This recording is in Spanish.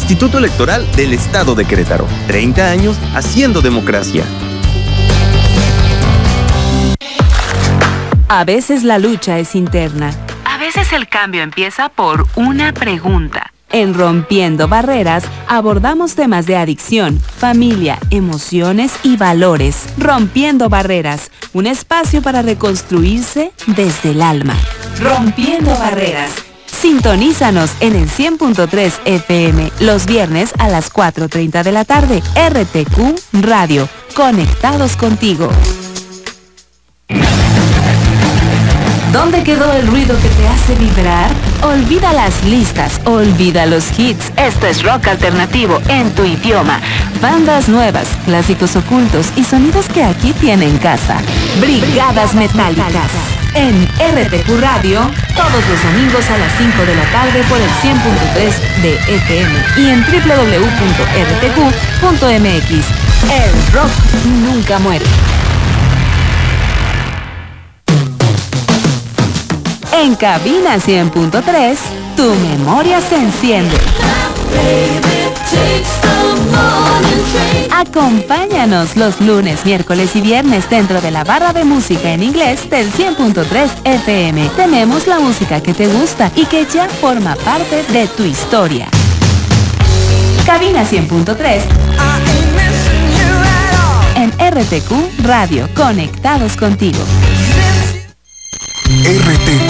Instituto Electoral del Estado de Querétaro. 30 años haciendo democracia. A veces la lucha es interna. A veces el cambio empieza por una pregunta. En Rompiendo Barreras abordamos temas de adicción, familia, emociones y valores. Rompiendo Barreras, un espacio para reconstruirse desde el alma. Rompiendo Barreras. Sintonízanos en el 100.3 FM los viernes a las 4:30 de la tarde. RTQ Radio. Conectados contigo. ¿Dónde quedó el ruido que te hace vibrar? Olvida las listas, olvida los hits. Esto es rock alternativo en tu idioma. Bandas nuevas, clásicos ocultos y sonidos que aquí tienen casa. Brigadas Metálicas. En RTQ Radio, todos los domingos a las 5 de la tarde por el 100.3 de FM y en www.rtq.mx. El rock nunca muere. En Cabina 100.3, tu memoria se enciende. Acompáñanos los lunes, miércoles y viernes dentro de la barra de música en inglés del 100.3 FM. Tenemos la música que te gusta y que ya forma parte de tu historia. Cabina 100.3 en RTQ Radio, conectados contigo. RTQ